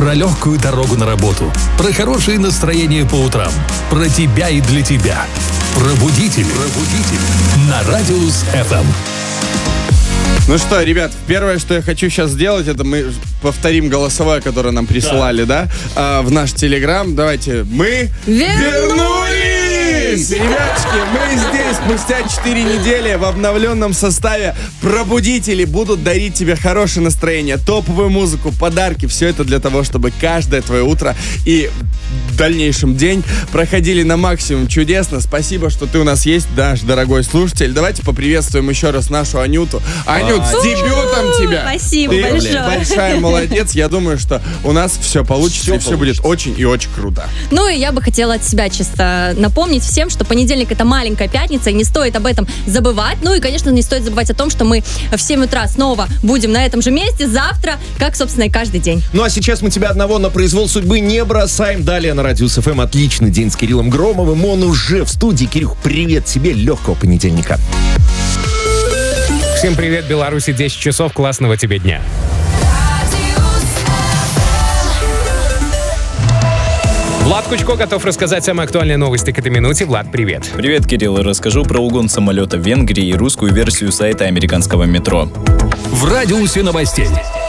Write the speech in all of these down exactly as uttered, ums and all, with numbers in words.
Про легкую дорогу на работу, про хорошее настроение по утрам, про тебя и для тебя. Пробудитель. Пробудитель. На Радиус эф эм. Ну что, ребят, первое, что я хочу сейчас сделать, это мы повторим голосовое, которое нам присылали, да, да а, в наш Телеграм. Давайте. Мы вернулись! Ребятушки, мы здесь спустя четыре недели в обновленном составе. Пробудители будут дарить тебе хорошее настроение, топовую музыку, подарки. Все это для того, чтобы каждое твое утро и в дальнейшем день проходили на максимум чудесно. Спасибо, что ты у нас есть, наш дорогой слушатель. Давайте поприветствуем еще раз нашу Анюту. Анют, с дебютом тебя! Спасибо ты большое. Большая молодец. Я думаю, что у нас все получится, все и все получится. Будет очень и очень круто. Ну и я бы хотела от себя чисто напомнить всем, что понедельник — это маленькая пятница, и не стоит об этом забывать. Ну и, конечно, не стоит забывать о том, что мы в семь утра снова будем на этом же месте завтра, как, собственно, и каждый день. Ну а сейчас мы тебя одного на произвол судьбы не бросаем. Далее на Радиус эф эм отличный день с Кириллом Громовым. Он уже в студии. Кирюх, привет тебе, легкого понедельника. Всем привет, Беларуси, десять часов, классного тебе дня. Влад Кучко готов рассказать самые актуальные новости к этой минуте. Влад, привет. Привет, Кирилл. Расскажу про угон самолета в Венгрии и русскую версию сайта американского метро. В радиусе новостей.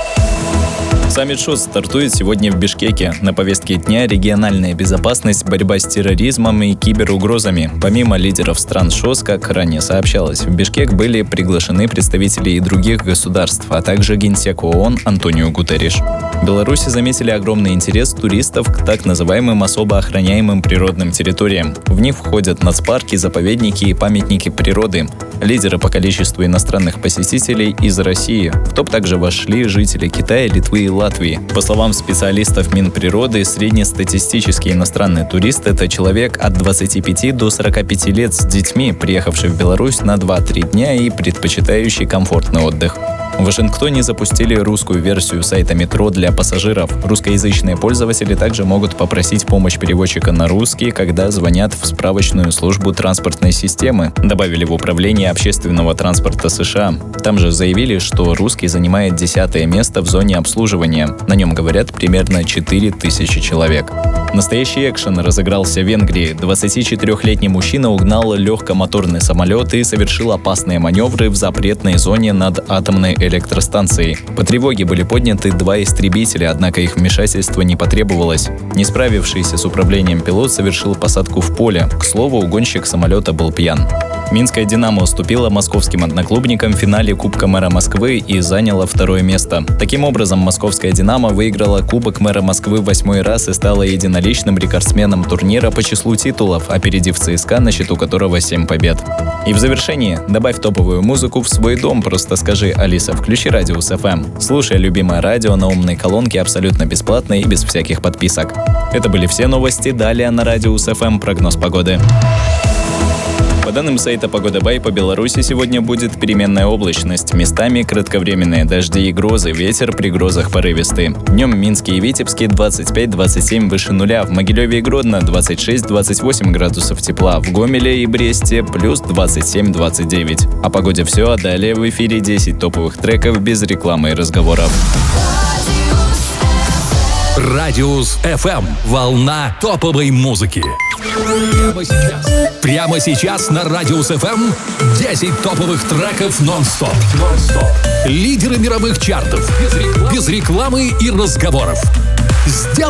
Саммит ШОС стартует сегодня в Бишкеке. На повестке дня региональная безопасность, борьба с терроризмом и киберугрозами. Помимо лидеров стран ШОС, как ранее сообщалось, в Бишкек были приглашены представители и других государств, а также генсек ООН Антонио Гутерриш. В Беларуси заметили огромный интерес туристов к так называемым особо охраняемым природным территориям. В них входят нацпарки, заповедники и памятники природы. Лидеры по количеству иностранных посетителей из России. В топ также вошли жители Китая, Литвы и Латвии. По словам специалистов Минприроды, среднестатистический иностранный турист – это человек от двадцати пяти до сорока пяти лет с детьми, приехавший в Беларусь на два-три дня и предпочитающий комфортный отдых. В Вашингтоне запустили русскую версию сайта метро для пассажиров. Русскоязычные пользователи также могут попросить помощь переводчика на русский, когда звонят в справочную службу транспортной системы, добавили в управление общественного транспорта США. Там же заявили, что русский занимает десятое место в зоне обслуживания. На нем говорят примерно четыре тысячи человек. Настоящий экшен разыгрался в Венгрии. двадцатичетырёхлетний мужчина угнал легкомоторный самолет и совершил опасные маневры в запретной зоне над атомной электростанцией. По тревоге были подняты два истребителя, однако их вмешательство не потребовалось. Не справившийся с управлением пилот совершил посадку в поле. К слову, угонщик самолета был пьян. Минская «Динамо» уступила московским одноклубникам в финале Кубка мэра Москвы и заняла второе место. Таким образом, московская «Динамо» выиграла Кубок мэра Москвы в восьмой раз и стала единоличным рекордсменом турнира по числу титулов, опередив ЦСКА, на счету которого семь побед. И в завершении добавь топовую музыку в свой дом, просто скажи: «Алиса, включи Радиус эф эм». Слушай любимое радио на умной колонке абсолютно бесплатно и без всяких подписок. Это были все новости. Далее на Радиус эф эм прогноз погоды. По данным сайта Погода.бай, по Беларуси сегодня будет переменная облачность. Местами кратковременные дожди и грозы, ветер при грозах порывистый. Днем в Минске и Витебске двадцать пять - двадцать семь выше нуля, в Могилеве и Гродно двадцать шесть - двадцать восемь градусов тепла, в Гомеле и Бресте плюс двадцать семь - двадцать девять. О погоде все, а далее в эфире десять топовых треков без рекламы и разговоров. Радиус эф эм. Волна топовой музыки. Прямо сейчас. Прямо сейчас на Радиус эф эм десять топовых треков нон-стоп. нон-стоп. Лидеры мировых чартов. Без рекламы, без рекламы и разговоров. Сделай